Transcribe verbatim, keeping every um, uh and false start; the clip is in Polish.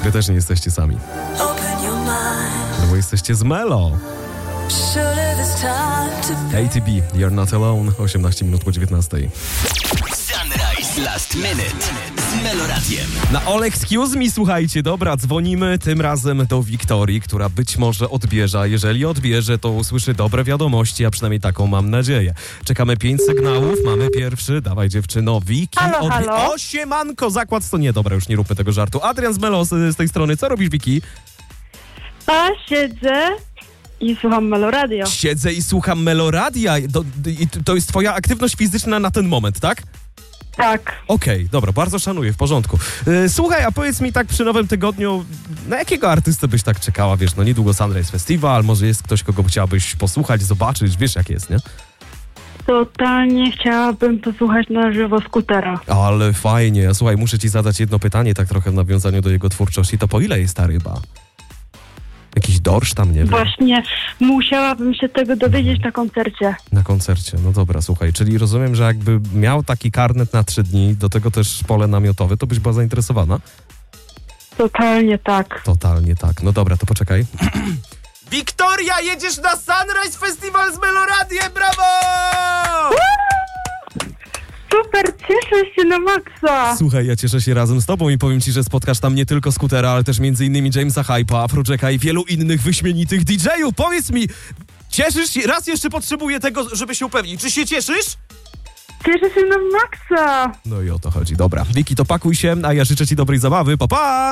Wy też nie jesteście sami. No bo jesteście z Melo. A T B, You're Not Alone, osiemnaście minut po dziewiętnastej. Sunrise Last Minute z Meloradiem. Na All Excuse Me, słuchajcie, dobra, dzwonimy tym razem do Wiktorii, która być może odbierze, a jeżeli odbierze, to usłyszy dobre wiadomości, a przynajmniej taką mam nadzieję. Czekamy pięć sygnałów, mamy pierwszy, dawaj dziewczyno, Wiki. Halo, odbie- halo. O, siemanko, zakład to nie, dobra, już nie róbmy tego żartu. Adrian z Melo z, z tej strony, co robisz, Wiki? A siedzę i słucham Meloradio. Siedzę i słucham Meloradia, do, i to jest twoja aktywność fizyczna na ten moment, tak? Tak. Okej, dobra, bardzo szanuję, w porządku. Yy, słuchaj, a powiedz mi tak przy nowym tygodniu, na jakiego artystę byś tak czekała, wiesz, no niedługo Sunrise Festival, może jest ktoś, kogo chciałabyś posłuchać, zobaczyć, wiesz jak jest, nie? Totalnie chciałabym posłuchać na żywo Skutera. Ale fajnie, słuchaj, muszę ci zadać jedno pytanie, tak trochę w nawiązaniu do jego twórczości, to po ile jest ta ryba? Jakiś dorsz tam, nie wiem, Właśnie musiałabym się tego dowiedzieć na koncercie. na koncercie. No dobra, słuchaj, czyli rozumiem, że jakby miał taki karnet na trzy dni, do tego też pole namiotowe, to byś była zainteresowana? Totalnie tak. Totalnie tak. No dobra, to poczekaj. Wiktoria, jedziesz na Sunrise Festival z Meloradiem, brawo! Super, cieszę się na maksa. Słuchaj, ja cieszę się razem z tobą i powiem ci, że spotkasz tam nie tylko Skutera, ale też między innymi Jamesa Hype'a, Afrojacka i wielu innych wyśmienitych D J-ów. Powiedz mi, cieszysz się? Raz jeszcze potrzebuję tego, żeby się upewnić. Czy się cieszysz? Cieszę się na maksa. No i o to chodzi. Dobra, Wiki, to pakuj się, a ja życzę ci dobrej zabawy. Pa, pa!